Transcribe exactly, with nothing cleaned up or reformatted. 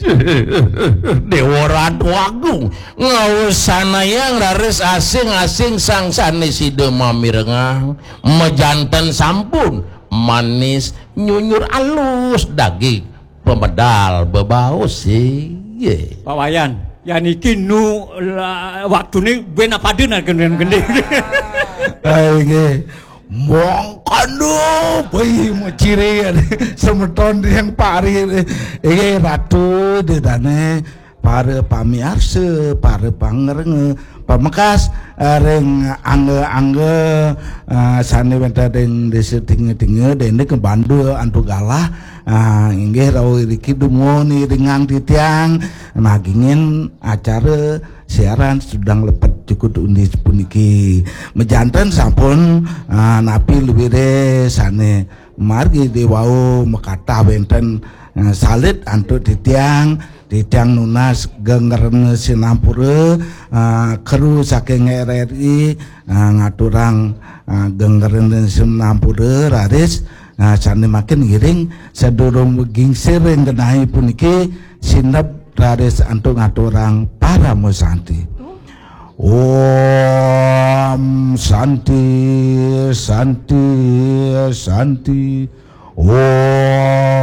Dewa Ratu Agung ngawusana yang rares asing-asing sang sanesi demamirengah mejanten sampun manis nyunyur alus daging pemedal bebau sih Pak Wayan ya niki nu waktu ini benar paden gede-gede ayo mongkanu bayi mau ciri semeton yang pari eh ratu di dane para pamiarse para pangereng pamekas reng angge-angge sane wenta deng desa tinge-tinge dene ke Bandu antu galah inggih rawi iki dumoni dengan titiang magingin acara siaran sedang lepat cukup undi puniki mejanten sampun uh, napi lebih de sane margi di wau mekata benten uh, salit antu titiang titiang nunas gengeren sinampura uh, keru saking R R I uh, ngaturang uh, gengeren sinampura raris uh, sane makin giring sedurung gingsir yang genahi puniki sinap raris antu ngaturang para musanti. Om Santi Santi Santi Om